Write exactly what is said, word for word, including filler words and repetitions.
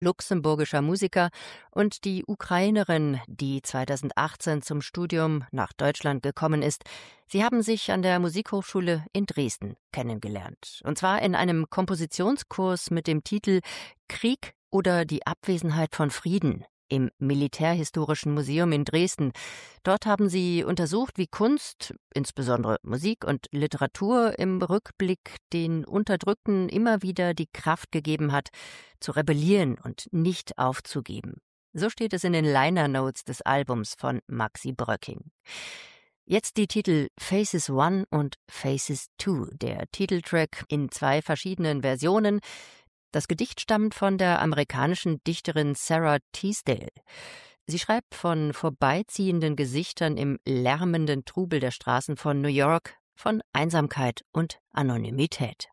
luxemburgischer Musiker, und die Ukrainerin, die zweitausendachtzehn zum Studium nach Deutschland gekommen ist. Sie haben sich an der Musikhochschule in Dresden kennengelernt. Und zwar in einem Kompositionskurs mit dem Titel »Krieg oder die Abwesenheit von Frieden« im Militärhistorischen Museum in Dresden. Dort haben sie untersucht, wie Kunst, insbesondere Musik und Literatur, im Rückblick den Unterdrückten immer wieder die Kraft gegeben hat, zu rebellieren und nicht aufzugeben. So steht es in den Liner Notes des Albums von Maxi Bröcking. Jetzt die Titel Faces One und Faces Two, der Titeltrack in zwei verschiedenen Versionen. Das Gedicht stammt von der amerikanischen Dichterin Sarah Teasdale. Sie schreibt von vorbeiziehenden Gesichtern im lärmenden Trubel der Straßen von New York, von Einsamkeit und Anonymität.